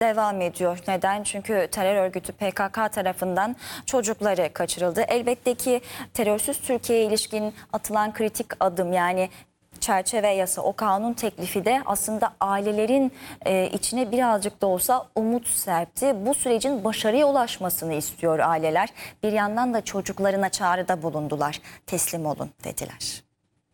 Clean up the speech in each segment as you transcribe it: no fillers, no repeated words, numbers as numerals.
devam ediyor. Neden? Çünkü terör örgütü PKK tarafından çocukları kaçırıldı. Elbette ki terörsüz Türkiye'ye ilişkin atılan kritik adım, yani çerçeve yasa, o kanun teklifi de aslında ailelerin içine birazcık da olsa umut serpti. Bu sürecin başarıya ulaşmasını istiyor aileler. Bir yandan da çocuklarına çağrıda bulundular. Teslim olun dediler.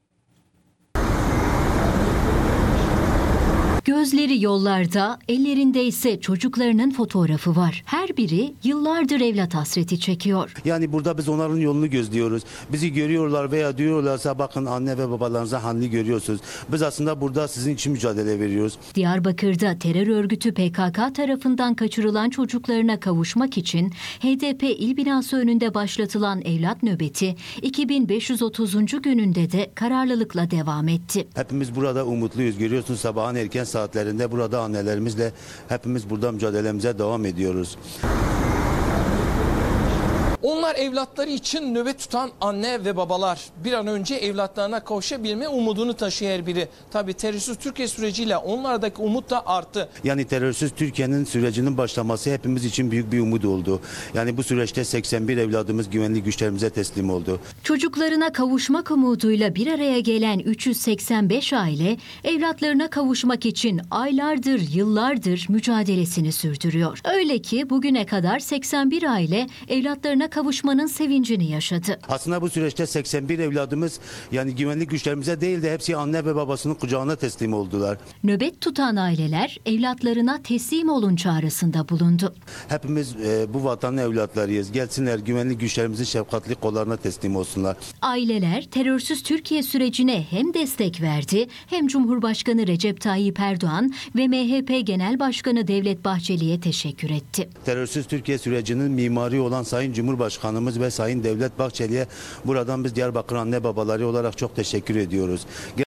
Gözleri yollarda, ellerinde ise çocuklarının fotoğrafı var. Her biri yıllardır evlat hasreti çekiyor. Yani burada biz onların yolunu gözlüyoruz. Bizi görüyorlar veya diyorlarsa bakın anne ve babalarınıza halini görüyorsunuz. Biz aslında burada sizin için mücadele veriyoruz. Diyarbakır'da terör örgütü PKK tarafından kaçırılan çocuklarına kavuşmak için HDP il binası önünde başlatılan evlat nöbeti 2530. gününde de kararlılıkla devam etti. Hepimiz burada umutluyuz. Görüyorsunuz sabahın erken saatlerinde burada annelerimizle hepimiz burada mücadelemize devam ediyoruz. Onlar evlatları için nöbet tutan anne ve babalar. Bir an önce evlatlarına kavuşabilme umudunu taşıyor her biri. Tabii terörsüz Türkiye süreciyle onlardaki umut da arttı. Yani terörsüz Türkiye'nin sürecinin başlaması hepimiz için büyük bir umut oldu. Yani bu süreçte 81 evladımız güvenlik güçlerimize teslim oldu. Çocuklarına kavuşmak umuduyla bir araya gelen 385 aile evlatlarına kavuşmak için aylardır, yıllardır mücadelesini sürdürüyor. Öyle ki bugüne kadar 81 aile evlatlarına kavuşmanın sevincini yaşadı. Aslında bu süreçte 81 evladımız yani güvenlik güçlerimize değil de hepsi anne ve babasının kucağına teslim oldular. Nöbet tutan aileler evlatlarına teslim olun çağrısında bulundu. Hepimiz bu vatanın evlatlarıyız. Gelsinler güvenlik güçlerimizin şefkatli kollarına teslim olsunlar. Aileler terörsüz Türkiye sürecine hem destek verdi hem Cumhurbaşkanı Recep Tayyip Erdoğan ve MHP Genel Başkanı Devlet Bahçeli'ye teşekkür etti. Terörsüz Türkiye sürecinin mimarı olan Sayın Cumhurbaşkanımız ve Sayın Devlet Bahçeli'ye buradan biz Diyarbakır anne babaları olarak çok teşekkür ediyoruz.